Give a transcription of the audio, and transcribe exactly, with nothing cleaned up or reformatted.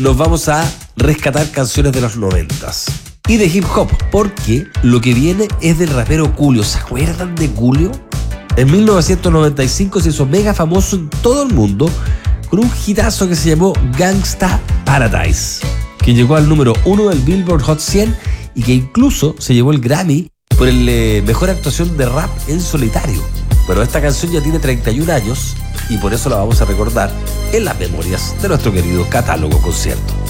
nos vamos a rescatar canciones de los noventas y de hip hop, porque lo que viene es del rapero Coolio. ¿Se acuerdan de Coolio? En mil novecientos noventa y cinco se hizo mega famoso en todo el mundo con un hitazo que se llamó Gangsta Paradise, que llegó al número uno del Billboard Hot cien y que incluso se llevó el Grammy por el eh, mejor actuación de rap en solitario. Pero esta canción ya tiene treinta y un años y por eso la vamos a recordar en las memorias de nuestro querido Catálogo Concierto.